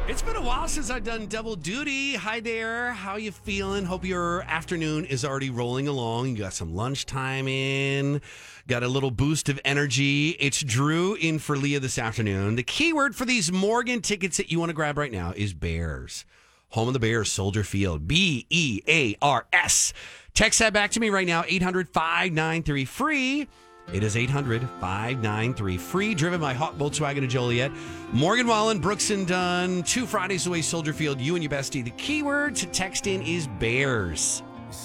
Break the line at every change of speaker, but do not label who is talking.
It's been a while since I've done double duty. Hi there. How you feeling? Hope your afternoon is already rolling along. You got some lunchtime in. Got a little boost of energy. It's Drew in for Leah this afternoon. The keyword for these Morgan tickets that you want to grab right now is Bears. Home of the Bears, Soldier Field. Bears. Text that back to me right now, 800-593-FREE. It is 800-593-FREE, driven by Hawk Volkswagen of Joliet. Morgan Wallen, Brooks and Dunn, 2 Fridays away, Soldier Field, you and your bestie. The keyword to text in is Bears.